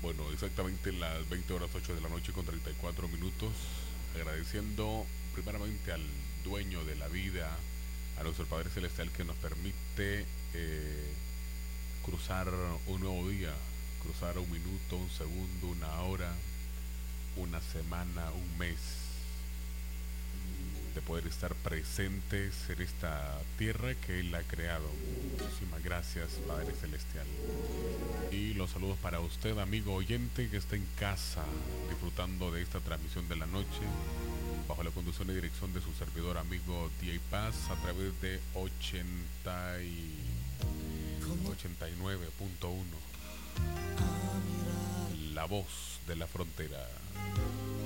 Bueno, exactamente las 20 horas 8 de la noche con 34 minutos. Agradeciendo primeramente al dueño de la vida, a nuestro Padre Celestial que nos permite cruzar un nuevo día, cruzar un minuto, un segundo, una hora, una semana, un mes, de poder estar presentes en esta tierra que Él ha creado. Muchísimas gracias, Padre Celestial. Y los saludos para usted, amigo oyente, que está en casa disfrutando de esta transmisión de la noche, bajo la conducción y dirección de su servidor amigo D.A. Paz, a través de 89.1, La Voz de la Frontera.